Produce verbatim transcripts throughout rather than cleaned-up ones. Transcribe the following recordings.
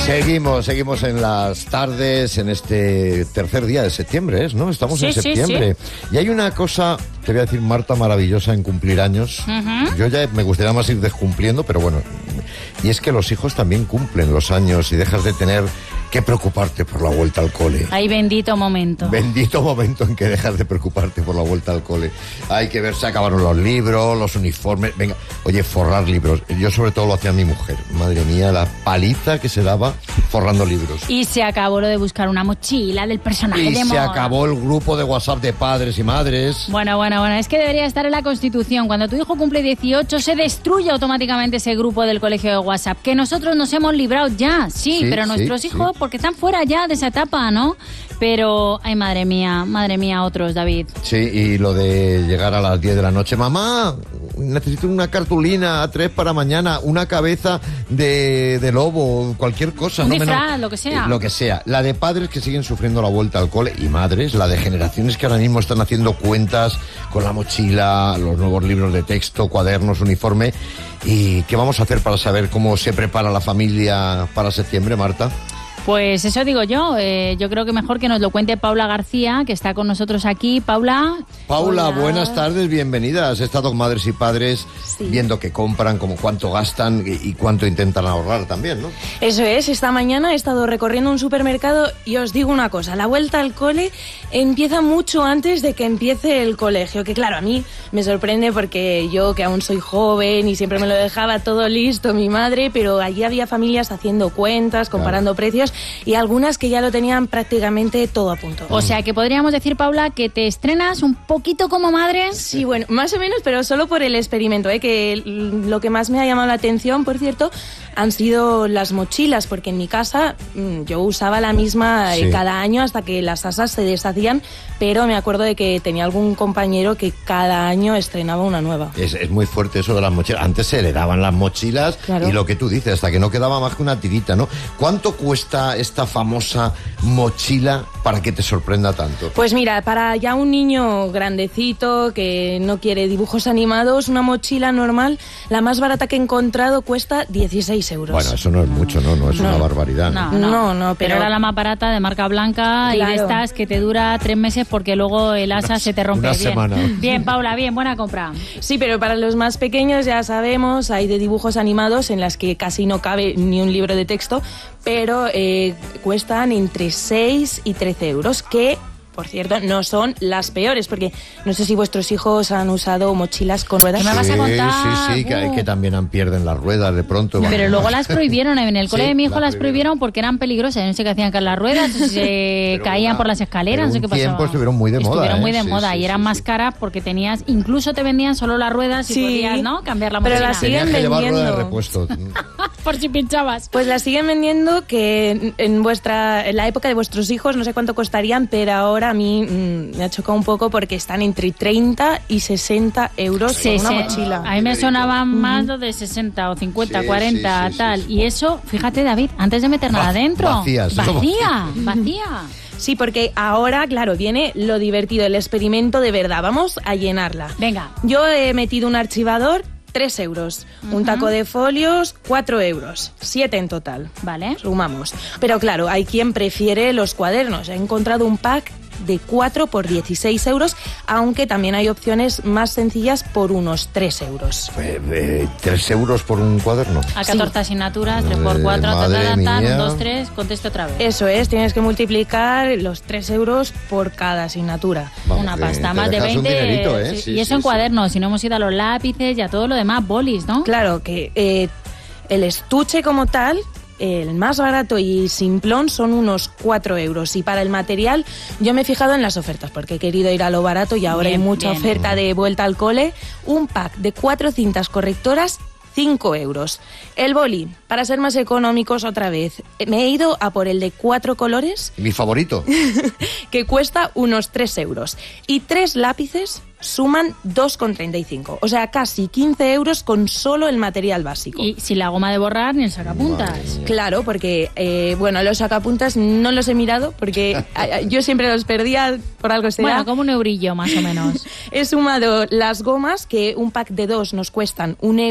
Seguimos, seguimos en las tardes, en este tercer día de septiembre, ¿es? ¿No? Estamos sí, en septiembre. Sí, sí. Y hay una cosa, te voy a decir, Marta, maravillosa en cumplir años. Uh-huh. Yo ya me gustaría más ir descumpliendo, pero bueno. Y es que los hijos también cumplen los años y dejas de tener que preocuparte por la vuelta al cole. Ay, bendito momento. Bendito momento en que dejas de preocuparte por la vuelta al cole. Hay que ver, se acabaron los libros, los uniformes. Venga, oye, forrar libros. Yo sobre todo lo hacía mi mujer. Madre mía, la paliza que se daba forrando libros. Y se acabó lo de buscar una mochila del personaje y de moda. Y se acabó el grupo de WhatsApp de padres y madres. Bueno, bueno, bueno, es que debería estar en la Constitución. Cuando tu hijo cumple dieciocho, se destruye automáticamente ese grupo del colegio de WhatsApp. Que nosotros nos hemos librado ya, sí, sí pero nuestros sí, hijos, sí. porque están fuera ya de esa etapa, ¿no? Pero, ay, madre mía, madre mía, otros, David. Sí, y lo de llegar a las diez de la noche. Mamá, necesito una cartulina A tres para mañana, una cabeza de, de lobo, cualquier cosa. Un no disfraz, menos, lo que sea. Eh, lo que sea. La de padres que siguen sufriendo la vuelta al cole y madres, la de generaciones que ahora mismo están haciendo cuentas con la mochila, los nuevos libros de texto, cuadernos, uniforme. ¿Y qué vamos a hacer para saber cómo se prepara la familia para septiembre, Marta? Pues eso digo yo, eh, yo creo que mejor que nos lo cuente Paula García, que está con nosotros aquí. Paula. Paula, hola. Buenas tardes, bienvenida. Has estado con madres y padres sí. viendo qué compran, como cuánto gastan y, y cuánto intentan ahorrar también, ¿no? Eso es, esta mañana he estado recorriendo un supermercado y os digo una cosa, la vuelta al cole empieza mucho antes de que empiece el colegio, que claro, a mí me sorprende porque yo que aún soy joven y siempre me lo dejaba todo listo mi madre, pero allí había familias haciendo cuentas, comparando claro. precios y algunas que ya lo tenían prácticamente todo a punto. O sea, que podríamos decir, Paula, que te estrenas un poquito como madre. Sí, bueno, más o menos, pero solo por el experimento, ¿eh? Que lo que más me ha llamado la atención, por cierto, han sido las mochilas, porque en mi casa yo usaba la misma sí. cada año hasta que las asas se deshacían, pero me acuerdo de que tenía algún compañero que cada año estrenaba una nueva. Es, es muy fuerte eso de las mochilas. Antes se heredaban las mochilas claro. y lo que tú dices, hasta que no quedaba más que una tirita, ¿no? ¿Cuánto cuesta esta famosa mochila para que te sorprenda tanto? Pues mira, para ya un niño grandecito que no quiere dibujos animados, una mochila normal, la más barata que he encontrado cuesta dieciséis euros. Bueno, eso no es mucho, no, no es no. una barbaridad. No, no, no, no pero... pero era la más barata de marca blanca claro. y de estas que te dura tres meses porque luego el asa una, se te rompe. Una bien. semana. Bien, Paula, bien, buena compra. Sí, pero para los más pequeños ya sabemos, hay de dibujos animados en las que casi no cabe ni un libro de texto, pero eh, cuestan entre seis y trece euros, que por cierto, no son las peores, porque no sé si vuestros hijos han usado mochilas con ruedas. ¿Qué me vas a contar? Sí, sí, sí, que, uh. que también pierden las ruedas de pronto. Pero luego las prohibieron, en el cole sí, de mi hijo las, las prohibieron porque eran peligrosas. No sé qué hacían con las ruedas, se caían una, por las escaleras, no sé qué pasó. tiempo estuvieron muy de moda. Estuvieron ¿eh? muy de sí, moda sí, y eran sí, más sí. caras porque tenías, incluso te vendían solo las ruedas y sí. podías, ¿no? Cambiar la mochila. Pero las siguen Tenías que vendiendo. llevar ruedas de repuesto. Por si pinchabas. Pues las siguen vendiendo que en vuestra en la época de vuestros hijos no sé cuánto costarían, pero ahora a mí mmm, me ha chocado un poco porque están entre treinta y sesenta euros sí, por una sí. mochila. A mí me sonaban uh-huh. más lo de sesenta o cincuenta, sí, cuarenta, sí, sí, tal. Sí, sí. Y eso, fíjate, David, antes de meter nada adentro. Vacías. Vacía, vacía. Sí, porque ahora, claro, viene lo divertido, el experimento de verdad. Vamos a llenarla. Venga. Yo he metido un archivador, tres euros. Uh-huh. Un taco de folios, cuatro euros. siete en total. Vale. Sumamos. Pero claro, hay quien prefiere los cuadernos. He encontrado un pack de cuatro por dieciséis euros, aunque también hay opciones más sencillas por unos tres euros. Eh, eh, ¿tres euros por un cuaderno? A catorce sí. asignaturas, tres por cuatro, un, dos, tres, conteste otra vez. Eso es, tienes que multiplicar los tres euros por cada asignatura. Vamos, una pasta, más de veinte. Un dinerito, ¿eh? sí, sí, y eso sí, en sí. cuadernos, si no hemos ido a los lápices y a todo lo demás, bolis, ¿no? Claro, que eh, el estuche como tal, el más barato y simplón son unos cuatro euros. Y para el material yo me he fijado en las ofertas porque he querido ir a lo barato y ahora bien, hay mucha bien. oferta de vuelta al cole. Un pack de cuatro cintas correctoras, cinco euros. El boli, para ser más económicos otra vez, me he ido a por el de cuatro colores. Mi favorito. Que cuesta unos tres euros. Y tres lápices suman dos con treinta y cinco. O sea, casi quince euros con solo el material básico. Y sin la goma de borrar ni el sacapuntas. Claro, porque, eh, bueno, los sacapuntas no los he mirado porque yo siempre los perdía, por algo será. Bueno, como un eurillo más o menos. He sumado las gomas, que un pack de dos nos cuestan un euro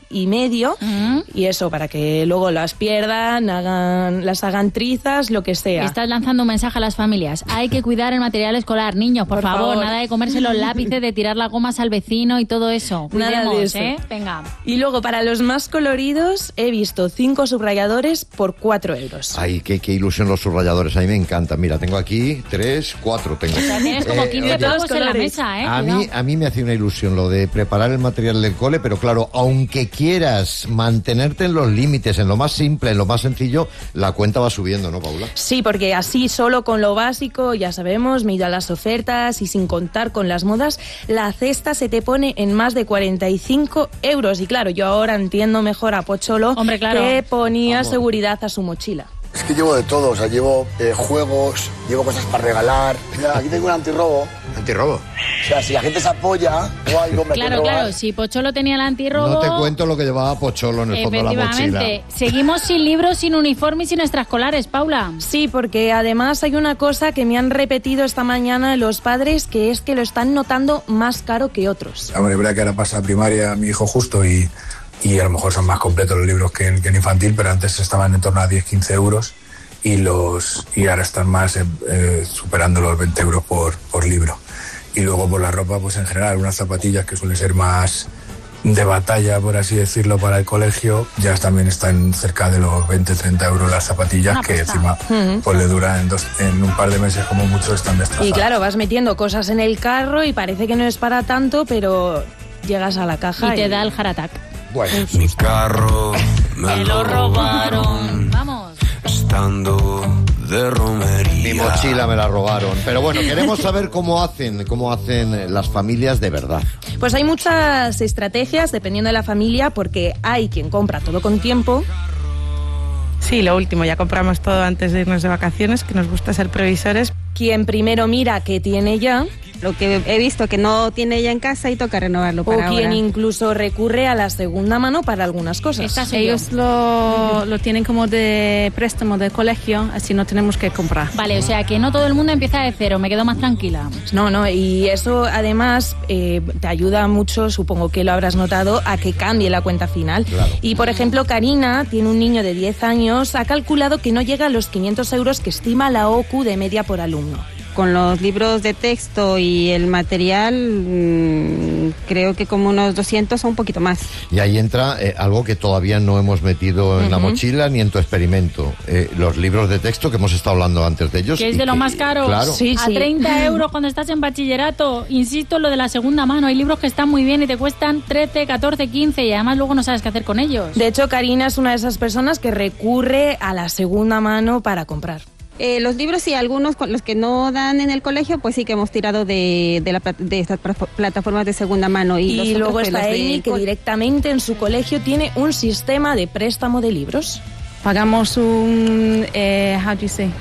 y medio, uh-huh. y eso, para que luego las pierdan, hagan, las hagan trizas, lo que sea. Estás lanzando un mensaje a las familias. Hay que cuidar el material escolar, niños, por, por favor, favor, nada de comerse los lápices, de tirar las gomas al vecino y todo eso. Cuidemos, nada de eso. ¿eh? Venga. Y luego, para los más coloridos, he visto cinco subrayadores por cuatro euros. Ay, qué, qué ilusión los subrayadores, a mí me encantan. Mira, tengo aquí tres, cuatro tengo. O sea, tienes como quince pavos en la mesa, ¿eh? A mí, a mí me hace una ilusión lo de preparar el material del cole, pero claro, aunque quieras mantenerte en los límites, en lo más simple, en lo más sencillo, la cuenta va subiendo, ¿no, Paula? Sí, porque así solo con lo básico, ya sabemos, me he ido a las ofertas y sin contar con las modas, la cesta se te pone en más de cuarenta y cinco euros. Y claro, yo ahora entiendo mejor a Pocholo, Hombre, claro. que ponía Vamos. seguridad a su mochila. Es que llevo de todo, o sea, llevo eh, juegos, llevo cosas para regalar. Mira, aquí tengo un antirrobo. ¿Antirrobo? O sea, si la gente se apoya o algo me Claro, claro, si Pocholo tenía el antirrobo... No te cuento lo que llevaba Pocholo en el fondo de la mochila. Efectivamente. Seguimos sin libros, sin uniforme y sin extraescolares, Paula. Sí, porque además hay una cosa que me han repetido esta mañana los padres, que es que lo están notando más caro que otros. Hombre, es verdad que ahora pasa a primaria mi hijo justo y... y a lo mejor son más completos los libros que, que en infantil, pero antes estaban en torno a diez a quince euros y los y ahora están más eh, eh, superando los veinte euros por, por libro. Y luego por la ropa, pues en general, unas zapatillas que suelen ser más de batalla, por así decirlo, para el colegio, ya también están cerca de los veinte a treinta euros las zapatillas, que encima uh-huh. pues le duran en, dos, en un par de meses como mucho, están destrozadas. Y claro, vas metiendo cosas en el carro y parece que no es para tanto, pero llegas a la caja y y te da el heart attack. Bueno, mi carro me, me lo robaron. Vamos. Estando de romería. Mi mochila me la robaron. Pero bueno, queremos saber cómo hacen, cómo hacen las familias de verdad. Pues hay muchas estrategias dependiendo de la familia, porque hay quien compra todo con tiempo. Sí, lo último, ya compramos todo antes de irnos de vacaciones, que nos gusta ser previsores. Quien primero mira qué tiene ya. Lo que he visto que no tiene ella en casa y toca renovarlo para ahora. O quien incluso recurre a la segunda mano para algunas cosas. Ellos lo, lo tienen como de préstamo de colegio, así no tenemos que comprar. Vale, o sea que no todo el mundo empieza de cero, me quedo más tranquila. No, no, y eso además eh, te ayuda mucho, supongo que lo habrás notado, a que cambie la cuenta final. Claro. Y por ejemplo, Karina tiene un niño de diez años, ha calculado que no llega a los quinientos euros que estima la O C U de media por alumno. Con los libros de texto y el material, mmm, creo que como unos doscientos o un poquito más. Y ahí entra eh, algo que todavía no hemos metido en uh-huh. la mochila ni en tu experimento. Eh, los libros de texto que hemos estado hablando antes de ellos. Que es de lo que, más caro. Claro. Sí, a sí. treinta euros cuando estás en bachillerato. Insisto en lo de la segunda mano. Hay libros que están muy bien y te cuestan trece, catorce, quince y además luego no sabes qué hacer con ellos. De hecho, Karina es una de esas personas que recurre a la segunda mano para comprar. Eh, los libros sí, algunos con los que no dan en el colegio, pues sí que hemos tirado de, de, la, de estas plataformas de segunda mano. Y, y los luego otros, está pues, Amy, de... que directamente en su colegio tiene un sistema de préstamo de libros. Pagamos un, eh, how do you say,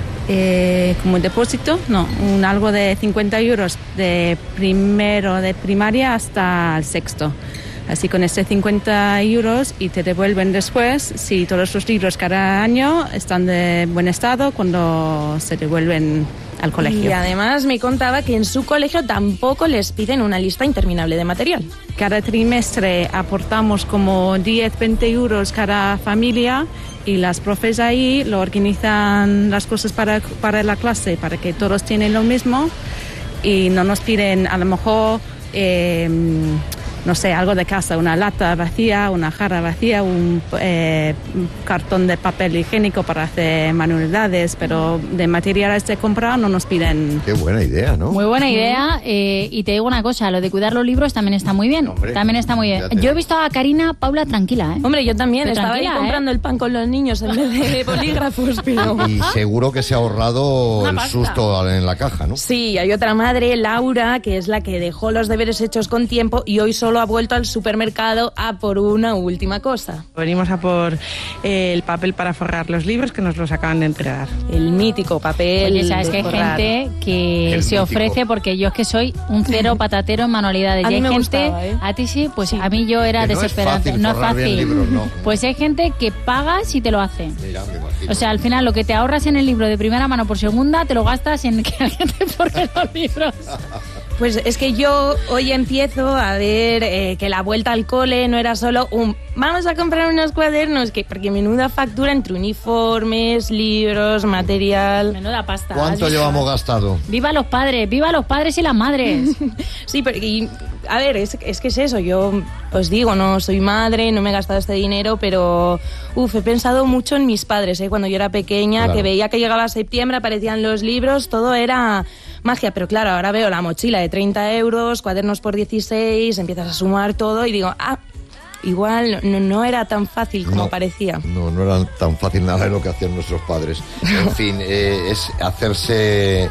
eh, como depósito, no, un algo de cincuenta euros de primero de primaria hasta el sexto. Así con ese cincuenta euros y te devuelven después, si todos los libros cada año están de buen estado, cuando se devuelven al colegio. Y además me contaba que en su colegio tampoco les piden una lista interminable de material. Cada trimestre aportamos como diez, veinte euros cada familia y las profes ahí lo organizan las cosas para, para la clase, para que todos tienen lo mismo y no nos piden a lo mejor... Eh, no sé, algo de casa, una lata vacía, una jarra vacía, un eh, cartón de papel higiénico para hacer manualidades, pero de materiales de compra no nos piden. Qué buena idea, ¿no? Muy buena idea, eh, y te digo una cosa, lo de cuidar los libros también está muy bien. Hombre, también está muy bien. Yo he visto a Karina, Paula, tranquila, ¿eh? Hombre, yo también, pero estaba ahí comprando ¿eh? el pan con los niños en vez de bolígrafos, pero... Y seguro que se ha ahorrado una el pasta. Susto en la caja, ¿no? Sí, hay otra madre, Laura, que es la que dejó los deberes hechos con tiempo y hoy solo ha vuelto al supermercado a por una última cosa. Venimos a por eh, el papel para forrar los libros que nos los acaban de entregar. El mítico papel. Oye, sabes que hay forrar. gente que el se mítico. ofrece, porque yo es que soy un cero patatero en manualidades. A y mí hay me gente, gustaba, ¿eh? a ti sí, pues sí. a mí yo era que desesperante. No es fácil. No es fácil. Libros, no. Pues hay gente que pagas y te lo hace. Mira, me imagino. O sea, al final lo que te ahorras en el libro de primera mano por segunda, te lo gastas en que alguien te forre los libros. Pues es que yo hoy empiezo a ver eh, que la vuelta al cole no era solo un vamos a comprar unos cuadernos, que porque menuda factura entre uniformes, libros, material. Menuda pasta. ¿Cuánto llevamos gastado? ¡Viva los padres! ¡Viva los padres y las madres! Sí, pero y, a ver, es, es que es eso, yo os digo, no soy madre, no me he gastado este dinero, pero uf, he pensado mucho en mis padres, ¿eh? Cuando yo era pequeña, claro. Que veía que llegaba septiembre, aparecían los libros, todo era magia, pero claro, ahora veo la mochila de treinta euros, cuadernos por dieciséis, empiezas a sumar todo y digo, ah, igual no, no era tan fácil como no, parecía. No, no era tan fácil nada de lo que hacían nuestros padres. En fin, eh, es hacerse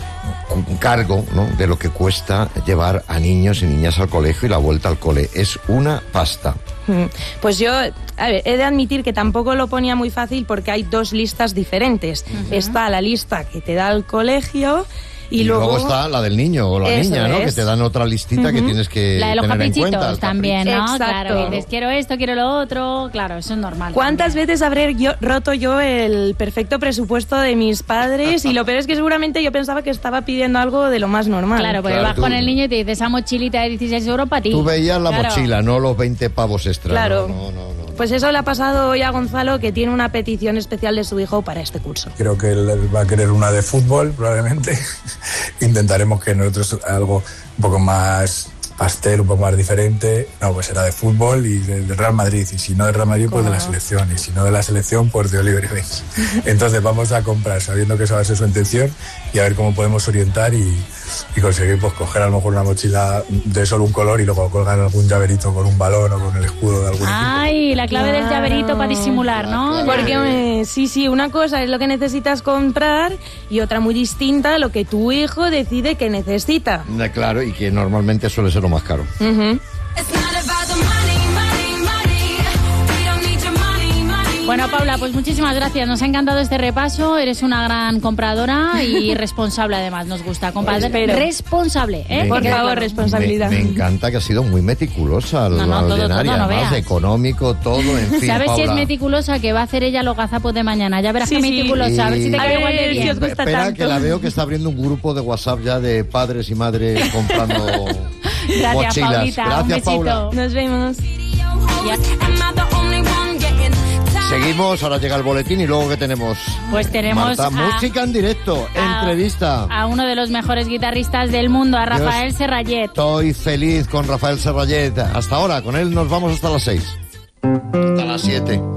un cargo, ¿no?, de lo que cuesta llevar a niños y niñas al colegio y la vuelta al cole. Es una pasta. Pues yo, a ver, he de admitir que tampoco lo ponía muy fácil porque hay dos listas diferentes. Uh-huh. Está la lista que te da el colegio y, y luego... luego está la del niño o la Eso niña, ¿no? es. Que te dan otra listita, uh-huh, que tienes que la de los tener en cuenta. caprichitos también, ¿no? Exacto. Claro, dices, quiero esto, quiero lo otro. Claro, eso es normal. ¿Cuántas también. veces habré yo, roto yo el perfecto presupuesto de mis padres? Y lo peor es que seguramente yo pensaba que estaba pidiendo algo de lo más normal. Claro, porque Claro, vas tú- con el niño y te dice esa mochilita de dieciséis euros para ti. Tú veías la Claro. mochila, no los veinte pavos extra. Claro. No, no, no, no. Pues eso le ha pasado hoy a Gonzalo, que tiene una petición especial de su hijo para este curso. Creo que él va a querer una de fútbol, probablemente. Intentaremos que nosotros algo un poco más pastel, un poco más diferente. No, pues será de fútbol y de, de Real Madrid. Y si no de Real Madrid, pues de la selección. Y si no de la selección, pues de Oliver y Benz. Entonces vamos a comprar sabiendo que esa va a ser su intención y a ver cómo podemos orientar y, y conseguir pues coger a lo mejor una mochila de solo un color y luego colgar algún llaverito con un balón o con el escudo de algún Ay, la clave del llaverito para disimular, ¿no? Porque me- sí, sí, una cosa es lo que necesitas comprar y otra muy distinta lo que tu hijo decide que necesita. Eh, Claro, y que normalmente suele ser lo más caro. Ujú. Bueno, Paula, pues muchísimas gracias. Nos ha encantado este repaso. Eres una gran compradora y responsable, además. Nos gusta. Compradora Espero. responsable, ¿eh? Me Por encanta- favor, responsabilidad. Me, me encanta que ha sido muy meticulosa, No, no, todo, ordenaria, todo, no además, veas. económico, todo, en fin, ¿Sabes si es Paula. meticulosa? Que va a hacer ella los gazapos de mañana. Ya verás Sí, que sí. meticulosa. A ver si te Y- queda igual de A ver si bien. os gusta Espera, tanto. que la veo que está abriendo un grupo de WhatsApp ya de padres y madres comprando Gracias, mochilas. Paulita. Un Gracias, besito. Paula. Nos vemos. Seguimos, ahora llega el boletín y luego ¿qué tenemos? Pues tenemos Marta, a- música en directo, a- entrevista. A uno de los mejores guitarristas del mundo, a Rafael Dios. Serrallet. Estoy feliz con Rafael Serrallet. Hasta ahora, con él nos vamos hasta las seis. Hasta las siete.